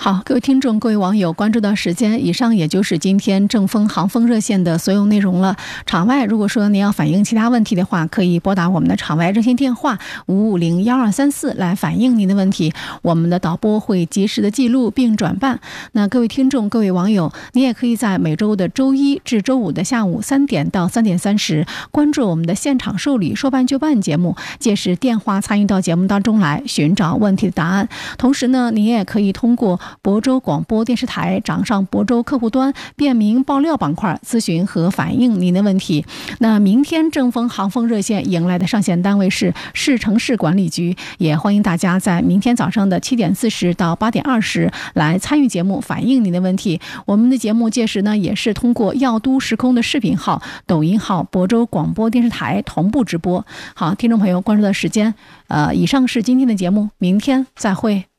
好，各位听众、各位网友关注到时间，以上也就是今天正风航风热线的所有内容了。场外如果说您要反映其他问题的话，可以拨打我们的场外热线电话5501234来反映您的问题，我们的导播会及时的记录并转办。那各位听众、各位网友，您也可以在每周的周一至周五的下午3点到3点30关注我们的现场受理说办就办节目，届时电话参与到节目当中来寻找问题的答案。同时呢，您也可以通过亳州广播电视台掌上亳州客户端便民爆料板块咨询和反映您的问题。那明天正风航风热线迎来的上线单位是市城市管理局，也欢迎大家在明天早上的7点40到8点20来参与节目反映您的问题。我们的节目届时呢也是通过耀都时空的视频号、抖音号、亳州广播电视台同步直播。好，听众朋友关注的时间，以上是今天的节目，明天再会。